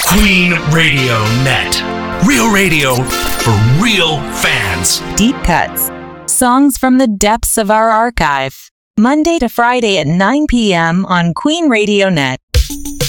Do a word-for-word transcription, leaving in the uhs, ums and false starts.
Queen Radio Net. Real radio for real fans. Deep cuts. Songs from the depths of our archive. Monday to Friday at nine p.m. on Queen Radio Net.